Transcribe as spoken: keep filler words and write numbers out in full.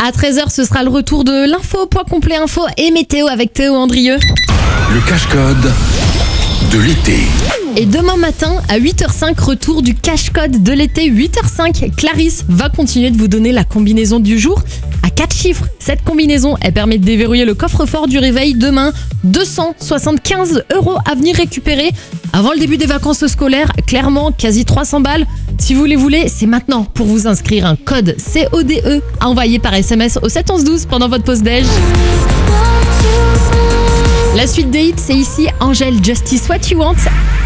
À treize heures, ce sera le retour de l'info, point complet info et météo avec Théo Andrieux. Le cache-code de l'été. Et demain matin, à huit heures cinq, retour du cache-code de l'été, huit heures cinq. Clarisse va continuer de vous donner la combinaison du jour à quatre chiffres. Cette combinaison, elle permet de déverrouiller le coffre-fort du réveil demain. deux cent soixante-quinze euros à venir récupérer avant le début des vacances scolaires. Clairement, quasi trois cents balles. Si vous les voulez, c'est maintenant pour vous inscrire un code C O D E à envoyer par S M S au sept onze douze pendant votre pause déj. La suite des hits, c'est ici Angèle, Justice What You Want.